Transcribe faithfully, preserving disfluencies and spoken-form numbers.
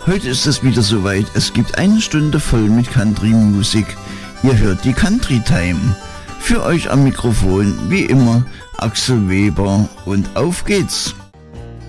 Heute ist es wieder soweit. Es gibt eine Stunde voll mit Country-Musik. Ihr hört die Country Time. Für euch am Mikrofon, wie immer, Axel Weber. Und auf geht's!